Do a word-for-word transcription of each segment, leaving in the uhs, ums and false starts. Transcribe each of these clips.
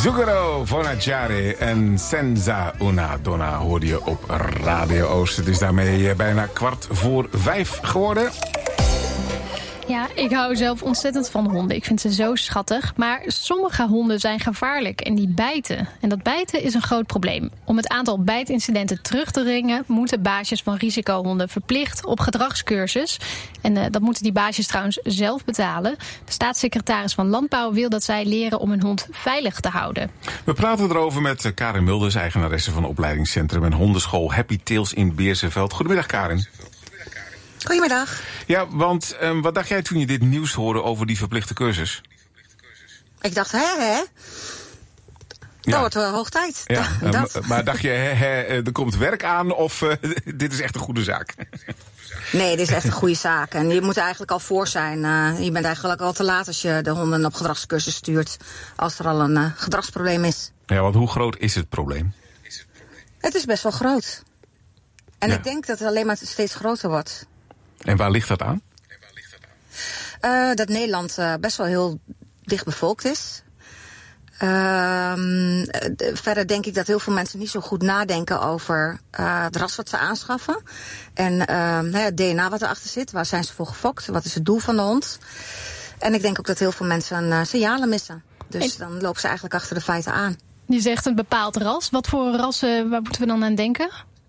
Zucchero, Vonacciare en Senza una donna hoorde je op Radio Oost. Het is daarmee bijna kwart voor vijf geworden. Ja, ik hou zelf ontzettend van honden. Ik vind ze zo schattig. Maar sommige honden zijn gevaarlijk en die bijten. En dat bijten is een groot probleem. Om het aantal bijtincidenten terug te dringen moeten baasjes van risicohonden verplicht op gedragscursus. En uh, dat moeten die baasjes trouwens zelf betalen. De staatssecretaris van Landbouw wil dat zij leren om hun hond veilig te houden. We praten erover met Karin Mulders, eigenaresse van opleidingscentrum en hondenschool Happy Tails in Beersenveld. Goedemiddag, Karin. Goedemiddag. Ja, want um, wat dacht jij toen je dit nieuws hoorde over die verplichte cursus? Ik dacht, hè, hè? Dat ja. wordt wel hoog tijd. Ja, dat. Um, maar dacht je, hè, hè, er komt werk aan of uh, dit is echt een goede zaak? Nee, dit is echt een goede zaak. En je moet er eigenlijk al voor zijn. Uh, je bent eigenlijk al te laat als je de honden op gedragscursus stuurt. Als er al een uh, gedragsprobleem is. Ja, want hoe groot is het probleem? Het is best wel groot. En ja. ik denk dat het alleen maar steeds groter wordt. En waar ligt dat aan? Uh, dat Nederland uh, best wel heel dicht bevolkt is. Uh, verder denk ik dat heel veel mensen niet zo goed nadenken over uh, het ras wat ze aanschaffen. En uh, het D N A wat erachter zit. Waar zijn ze voor gefokt? Wat is het doel van de hond? En ik denk ook dat heel veel mensen uh, signalen missen. Dus dan lopen ze eigenlijk achter de feiten aan. Je zegt een bepaald ras. Wat voor rassen, waar moeten we dan aan denken?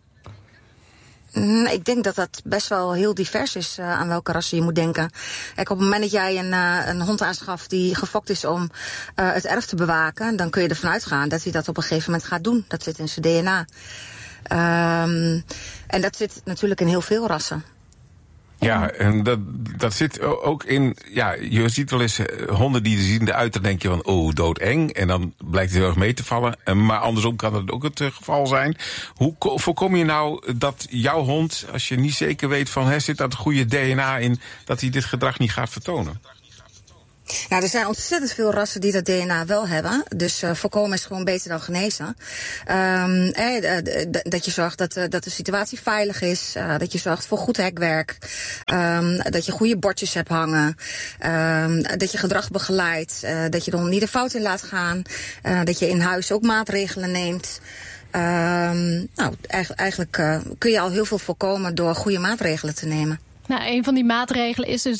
Ik denk dat dat best wel heel divers is uh, aan welke rassen je moet denken. Kijk, op het moment dat jij een, uh, een hond aanschaft die gefokt is om uh, het erf te bewaken, dan kun je ervan uitgaan dat hij dat op een gegeven moment gaat doen. Dat zit in zijn D N A. Um, en dat zit natuurlijk in heel veel rassen. Ja, en dat, dat zit ook in... Ja, je ziet wel eens honden die zien eruit, dan denk je van, oh, doodeng. En dan blijkt het heel erg mee te vallen. Maar andersom kan dat ook het geval zijn. Hoe voorkom je nou dat jouw hond, als je niet zeker weet van, hè, zit dat goede D N A in, dat hij dit gedrag niet gaat vertonen? Nou, er zijn ontzettend veel rassen die dat D N A wel hebben. Dus uh, voorkomen is gewoon beter dan genezen. Um, eh, dat je zorgt dat, uh, dat de situatie veilig is. Uh, dat je zorgt voor goed hekwerk. Um, dat je goede bordjes hebt hangen. Um, dat je gedrag begeleidt. Uh, dat je de hond niet de fout in laat gaan. Uh, dat je in huis ook maatregelen neemt. Um, nou, eigenlijk, eigenlijk uh, kun je al heel veel voorkomen door goede maatregelen te nemen. Nou, een van die maatregelen is dus